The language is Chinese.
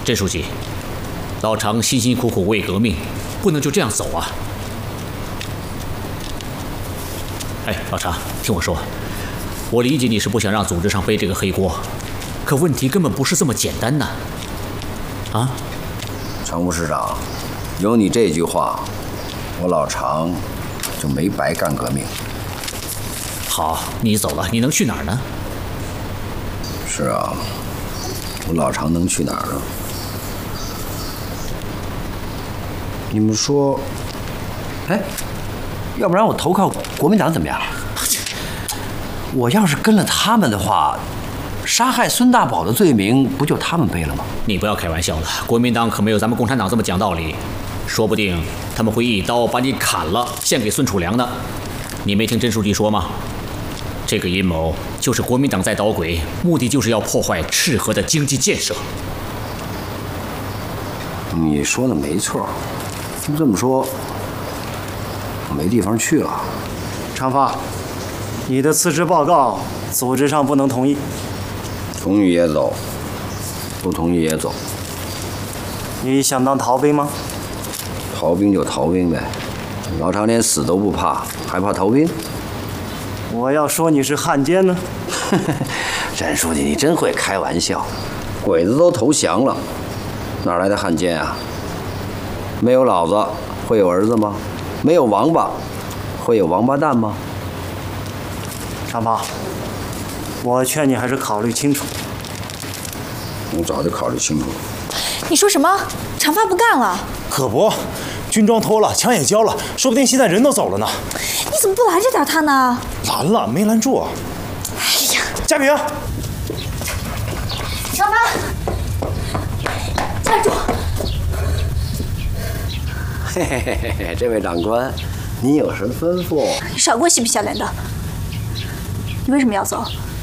甄书记，老常辛辛苦苦为革命，不能就这样走啊！哎，老常，听我说，我理解你是不想让组织上背这个黑锅，可问题根本不是这么简单呐！啊， 常副市长，有你这句话，我老常就没白干革命。 好，你走了，你能去哪儿呢？ 是啊，我老常能去哪儿呢？你们说，哎，要不然我投靠国民党怎么样？我要是跟了他们的话，杀害孙大宝的罪名不就他们背了吗？ 你不要开玩笑了，国民党可没有咱们共产党这么讲道理，说不定他们会一刀把你砍了，献给孙楚良的。你没听甄书记说吗？这个阴谋就是国民党在捣鬼，目的就是要破坏赤河的经济建设。 你说的没错，这么说，我没地方去了。 常发，你的辞职报告，组织上不能同意。 同意也走，不同意也走。 你想当逃兵吗？ 逃兵就逃兵呗，老常连死都不怕，还怕逃兵？ 我要说你是汉奸呢。 甄书记，你真会开玩笑。鬼子都投降了，哪来的汉奸啊？没有老子会有儿子吗？没有王八会有王八蛋吗？ 常发，我劝你还是考虑清楚。 我早就考虑清楚了。 你说什么？常发不干了？ 可不，军装脱了，枪也交了，说不定现在人都走了呢。 你怎么不拦着点他呢？ 拦了，没拦住。 哎呀， 嘉平， 常发，站住！ 嘿嘿嘿嘿，这位长官，你有什么吩咐？ 你少给我嬉皮笑脸的！你为什么要走？